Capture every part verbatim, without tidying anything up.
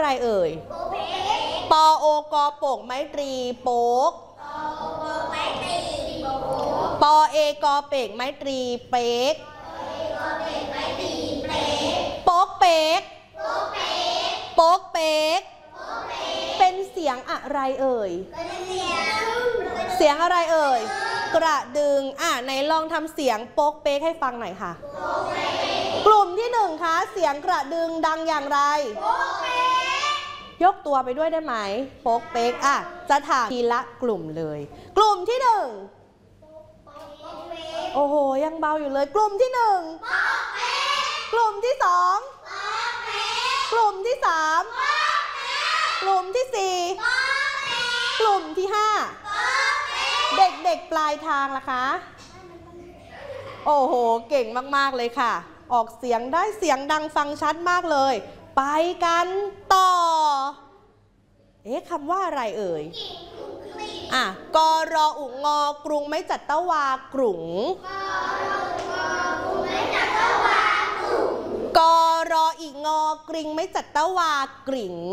อะไรเอ่ยปอโอกอโปกไม้ตรีโป๊กปอเอกอเปกไม้ตรีเป๊กโป๊กเป๊กโป๊กเป๊กเป็นเสียงอะไรเอ่ยเสียงอะไรเอ่ยกระดึงอ่ะไหนลองทำเสียงโป๊กเป๊กให้ฟังหน่อยค่ะกลุ่มที่หนึ่งคะเสียงกระดึงดังอย่างไรยกตัวไปด้วยได้ไหมโป๊กเป๊กอ่ะจะถามทีละกลุ่มเลยกลุ่มที่หนึ่งโอ้โหยังเบาอยู่เลยกลุ่มที่หนึ่งกลุ่มที่สองกลุ่มที่สามกลุ่มที่สี่กลุ่มที่ห้าเด็กๆปลายทางล่ะคะโอ้โหเก่งมากๆเลยค่ะออกเสียงได้เสียงดังฟังชัดมากเลยไปกันต่อเอ๊ะคำว่าอะไรเอ่ยอ่ะกรออุงอกรุงไม่จัดตะวากรุงกรออีงอกริงไม่จัดตะวากริ่ง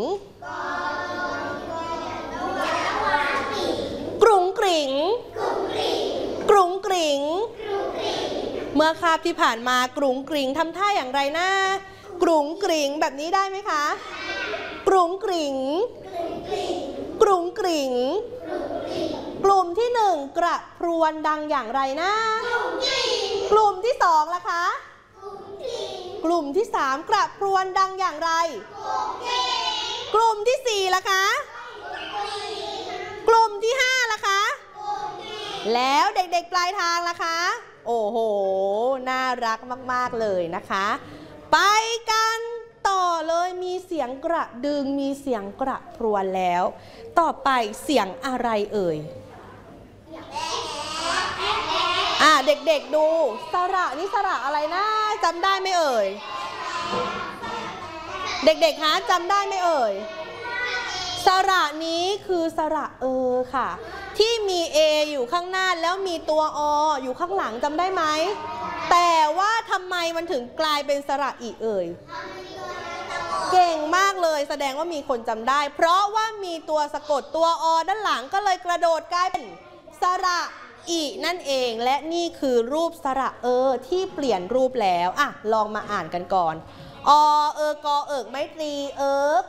กรุงกริ่งกรุงกริ่งเมื่อคาบที่ผ่านมากรุงกริ่งทำท่าอย่างไรนะกรุงกริ่งแบบนี้ได้ไหมคะกรุงกริ่งกรุงกริ่งกลุ่มที่หนึ่งกระพรวนดังอย่างไรนะกลุ่มที่สองล่ะคะกลุ่มที่สามกระพรวนดังอย่างไรกลุ่มที่สี่ล่ะคะกลุ่มที่ห้าล่ะคะแล้วเด็กๆปลายทางล่ะคะโอ้โหน่ารักมากๆเลยนะคะไปกันต่อเลยมีเสียงกระดึงมีเสียงกระพรวนแล้วต่อไปเสียงอะไรเอ่ยอ่าเด็กๆดูสระนี่สระอะไรนะจำได้ไหมเอ่ยเด็กๆคะจำได้ไหมเอ่ยสระนี้คือสระเออค่ะที่มี A อยู่ข้างหน้าแล้วมีตัวออยู่ข้างหลังจำได้ไหมแต่ว่าทำไมมันถึงกลายเป็นสระอีเอ่ยเก่งมากเลยแสดงว่ามีคนจำได้เพราะว่ามีตัวสะกดตัวอด้านหลังก็เลยกระโดดกลายเป็นสระอีนั่นเองและนี่คือรูปสระเออที่เปลี่ยนรูปแล้วอ่ะลองมาอ่านกันก่อนอเออกอเอิกไม้ตรีเอิก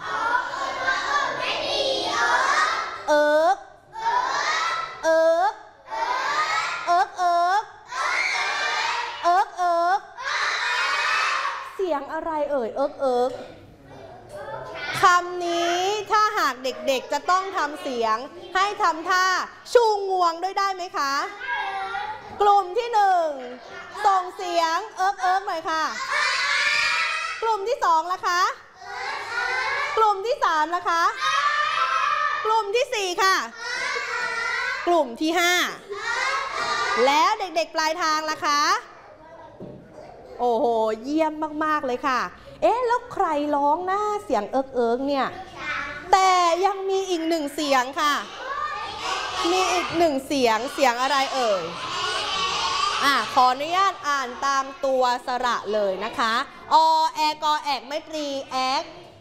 เอิกเอิกเอิกเอิกเอิกเอิกเสียงอะไรเอ่ยเอิกเอิกคำนี้ถ้าหากเด็กๆจะต้องทำเสียงให้ทำท่าชูงวงด้วยได้ไหมคะกลุ่มที่หนึ่งส่งเสียงเอิกเอิกหน่อยค่ะกลุ่มที่สองล่ะคะกลุ่มที่สามล่ะคะกลุ่มที่สี่ค่ะกลุ่มที่ห้าแล้วเด็กๆปลายทางล่ะคะโอ้โหเยี่ยมมากๆเลยค่ะเอ๊ะแล้วใครร้องนะเสียงเอิกเอิกเนี่ยแต่ยังมีอีกหนึ่งเสียงค่ะมีอีกหนึ่งเสียงเสียงอะไรเอ่ยอ่ะขออนุญาตอ่านตามตัวสระเลยนะคะอแอกอแอกไม้ตรีแอก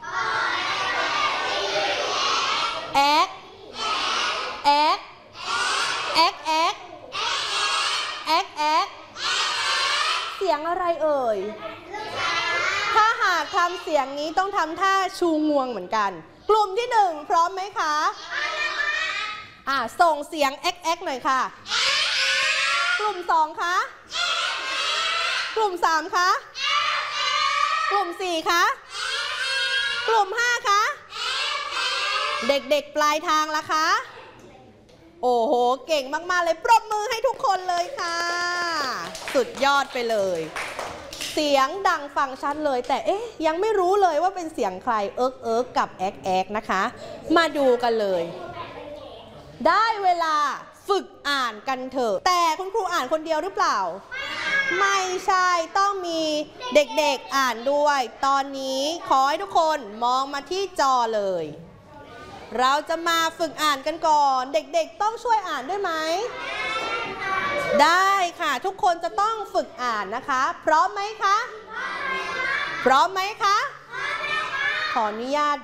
แอกแอกแอกแอกแอกแอกเสียงอะไรเอ่ยถ้าหากทำเสียงนี้ต้องทำท่าชูงวงเหมือนกันกลุ่มที่หนึ่งพร้อมไหมคะอ่ะส่งเสียงแอกแอกหน่อยค่ะกลุ่มสองคะกลุ่มสามคะกลุ่มสี่คะกลุ่มห้าคะเด็กๆปลายทางล่ะคะโอ้โหเก่งมากๆเลยปรบมือให้ทุกคนเลยค่ะสุดยอดไปเลยเสียงดังฟังชัดเลยแต่เอ๊ะยังไม่รู้เลยว่าเป็นเสียงใครเอิ๊กเอิ๊กกับแอ๊กแอ๊กนะคะมาดูกันเลยได้เวลาฝึกอ่านกันเถอะแต่คุณครูอ่านคนเดียวหรือเปล่าไม่ใช่ต้องมีเด็กๆอ่านด้วยตอนนี้ขอให้ทุกคนมองมาที่จอเลยเราจะมาฝึกอ่านกันก่อนเด็กๆต้องช่วยอ่านด้วยไหมได้ค่ะทุกคนจะต้องฝึกอ่านนะคะพร้อมไหมคะพร้อมไหมคะขออนุญาต